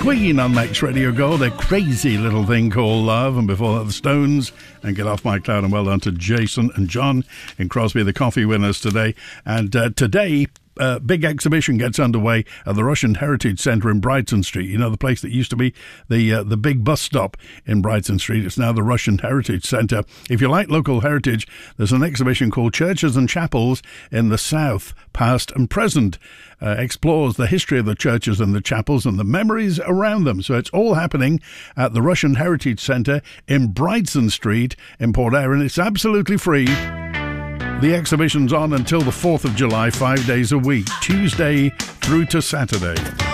Queen on Max Radio Gold, a crazy little thing called Love, and before that the Stones, and Get Off My Cloud, and well done to Jason and John in Crosby, the coffee winners today. And today, big exhibition gets underway at the Russian Heritage Centre in Brighton Street. You know, the place that used to be the big bus stop in Brighton Street. It's now the Russian Heritage Centre. If you like local heritage, there's an exhibition called Churches and Chapels in the South, Past and Present. Explores the history of the churches and the chapels and the memories around them. So it's all happening at the Russian Heritage Centre in Brighton Street in Port Erin. It's absolutely free. The exhibition's on until the 4th of July, 5 days a week, Tuesday through to Saturday.